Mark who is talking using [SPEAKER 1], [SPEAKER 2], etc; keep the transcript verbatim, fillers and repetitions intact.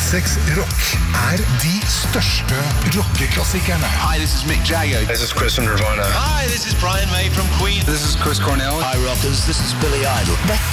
[SPEAKER 1] seks rock er de største rockeklassikerne.
[SPEAKER 2] Hi, this is Mick Jagger.
[SPEAKER 3] This is Chris from Nirvana.
[SPEAKER 2] Hi, this is Brian May from Queen.
[SPEAKER 4] This is Chris Cornell.
[SPEAKER 5] Hi, rockers. This is Billy Idol.
[SPEAKER 6] Dette